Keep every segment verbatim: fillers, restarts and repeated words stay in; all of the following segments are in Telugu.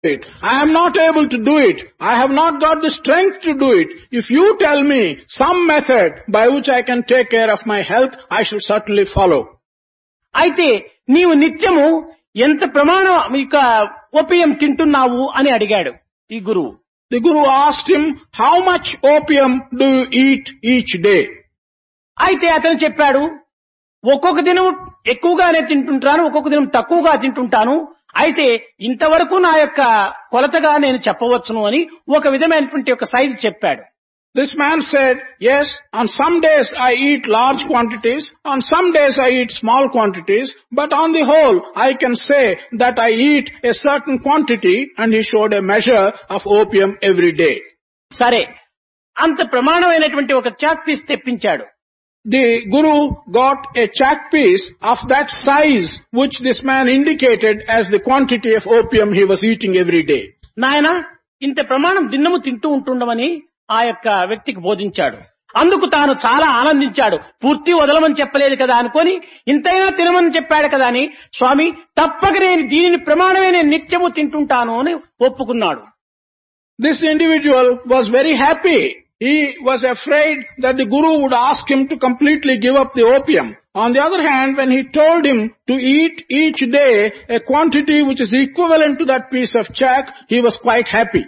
it. I am not able to do it. I have not got the strength to do it. If you tell me some method by which I can take care of my health, I shall certainly follow. అయితే నీవు నిత్యము ఎంత ప్రమాణం ఇక ఓపియం తింటున్నావు అని అడిగాడు ఈ గురువు. The Guru asked him, how much opium do you eat each day? అయితే అతను చెప్పాడు, ఒక్కొక్క దినం ఎక్కువగానే తింటుంటాను, ఒక్కొక్క దినం తక్కువగా తింటుంటాను. అయితే ఇంతవరకు నా యొక్క కొలతగా నేను చెప్పవచ్చును అని ఒక విధమైనటువంటి ఒక సైజ్ చెప్పాడు. This man said, yes, on some days I eat large quantities, on some days I eat small quantities, but on the whole I can say that I eat a certain quantity, and he showed a measure of opium every day. సరే, అంత ప్రమాణమైనటువంటి ఒక chalk piece తెప్పించాడు. The Guru got a chalk piece of that size which this man indicated as the quantity of opium he was eating every day. నాయనా, ఇంత ప్రమాణం దిన్నము తింటూ ఉంటుండమని ఆ యొక్క వ్యక్తికి బోధించాడు. అందుకు తాను చాలా ఆనందించాడు. పూర్తి వదలమని చెప్పలేదు కదా అనుకొని ఇంతైనా తినమని చెప్పాడు కదా అని, స్వామి తప్పక నేను దీనిని ప్రమాణమే నేను నిత్యము తింటుంటాను అని ఒప్పుకున్నాడు. This individual was very happy. He was afraid that the Guru would ask him to completely give up the opium. On the other hand, when he told him to eat each day a quantity which is equivalent to that piece of chalk, he was quite happy.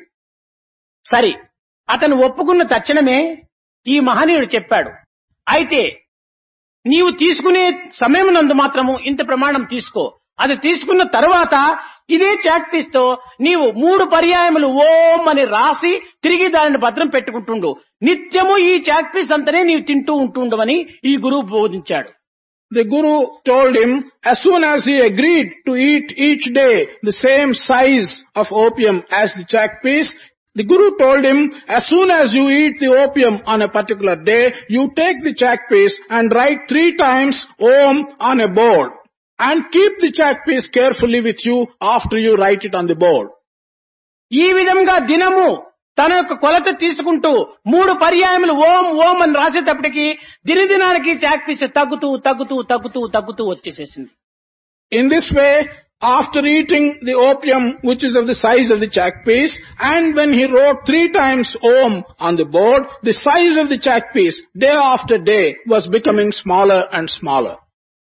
సరే, అతను ఒప్పుకున్న తక్షణమే ఈ మహనీయుడు చెప్పాడు, అయితే నీవు తీసుకునే సమయం నందు మాత్రము ఇంత ప్రమాణం తీసుకో. అది తీసుకున్న తరువాత ఇదే చాక్ పీస్ తో నీవు మూడు పర్యాయములు ఓం అని రాసి తిరిగి దానిని భద్రం పెట్టుకుంటుండు. నిత్యము ఈ చాక్ పీస్ అంతనే నీవు తింటూ ఉంటుండవని ఈ గురువు బోధించాడు. The Guru told him, as soon as he agreed to eat each day the same size of opium as the chalk piece, the Guru told him, as soon as you eat the opium on a particular day, you take the chalk piece and write three times Om on a board. And keep the chalk piece carefully with you after you write it on the board. ఈ విధంగా దినము తన యొక్క కొలత తీసుకుంటూ మూడు పర్యాయములు ఓం ఓం అని రాసేటప్పటికి దినదినానికి చాక్ పీస్ తగ్గుతూ తగ్గుతూ తగ్గుతూ తగ్గుతూ వచ్చేసేసింది. In this way, after eating the opium which is of the size of the chalk piece, and when he wrote three times Om on the board, the size of the chalk piece day after day was becoming smaller and smaller.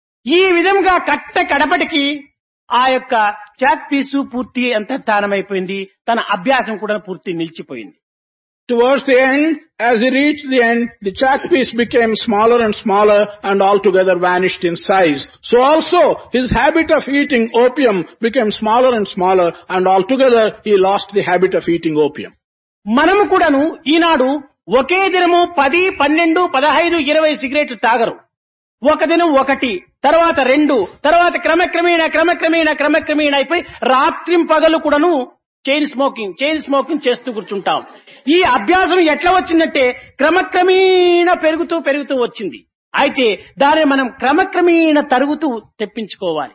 ఈ విధంగా కట్ట కడపటికి ఆ యొక్క చాక్ పీసు పూర్తి అంతర్ధానమైపోయింది. తన అభ్యాసం కూడా పూర్తి నిలిచిపోయింది. Towards the end, as he reached the end, the chalk piece became smaller and smaller and altogether vanished in size. So also his habit of eating opium became smaller and smaller, and altogether he lost the habit of eating opium. మనము కూడాను ఈనాడు ఒకే దినము పది పన్నెండు పదహైదు ఇరవై సిగరెట్లు తాగరు. ఒక దినం ఒకటి, తర్వాత రెండు, తర్వాత క్రమక్రమేణ క్రమక్రమేణ క్రమక్రమేణ అయిపోయి రాత్రిం పగలు కూడాను చైన్ స్మోకింగ్ చైన్ స్మోకింగ్ చేస్తూ కూర్చుంటాం. ఈ అభ్యాసం ఎట్లా వచ్చిందంటే క్రమక్రమేణ పెరుగుతూ పెరుగుతూ వచ్చింది. అయితే దాన్ని మనం క్రమక్రమేణ తరుగుతూ తెప్పించుకోవాలి.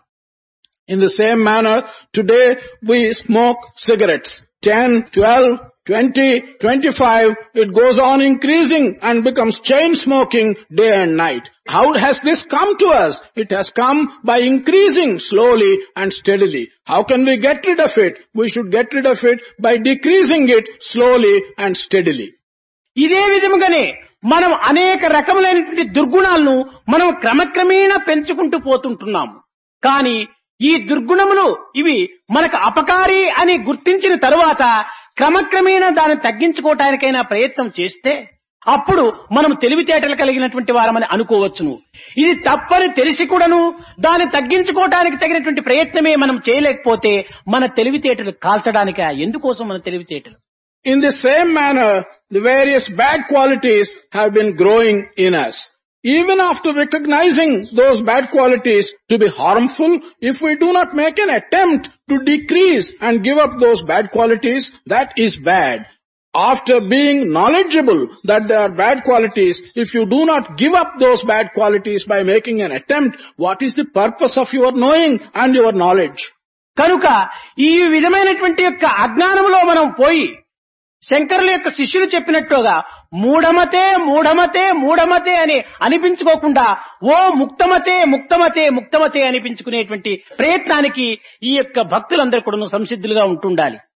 In the same manner, today we smoke cigarettes. ten, twelve, twenty, twenty-five, it goes on increasing and becomes chain smoking day and night. How has this come to us? It has come by increasing slowly and steadily. How can we get rid of it? We should get rid of it by decreasing it slowly and steadily. ఇదే విధముగానే మనం అనేక రకములైనటువంటి దుర్గుణాలను మనం క్రమక్రమేణా పెంచుకుంటూ పోతుంటున్నాము. కానీ ఈ దుర్గుణములు ఇవి మనకు అపకారి అని గుర్తించిన తరువాత క్రమక్రమేణా దాన్ని తగ్గించుకోవటానికైనా ప్రయత్నం చేస్తే అప్పుడు మనం తెలివితేటలు కలిగినటువంటి వారమని అనుకోవచ్చును. ఇది తప్పని తెలిసి కూడాను దాన్ని తగ్గించుకోవటానికి తగినటువంటి ప్రయత్నమే మనం చేయలేకపోతే మన తెలివితేటలు కాల్చడానిక ఎందుకోసం మన తెలివితేటలు? In the same manner, the various bad qualities have been growing in us. Even after recognizing those bad qualities to be harmful, if we do not make an attempt to decrease and give up those bad qualities, that is bad. After being knowledgeable that there are bad qualities, if you do not give up those bad qualities by making an attempt, what is the purpose of your knowing and your knowledge? కనుక ఈ విధమైనటువంటి యొక్క అజ్ఞానంలో మనం పోయి శంకరుల యొక్క శిష్యులు చెప్పినట్టుగా మూఢమతే మూఢమతే మూఢమతే అని అనిపించుకోకుండా ఓ ముక్తమతే ముక్తమతే ముక్తమతే అనిపించుకునేటువంటి ప్రయత్నానికి ఈ యొక్క భక్తులందరూ కూడా సంసిద్ధులుగా ఉంటుండాలి.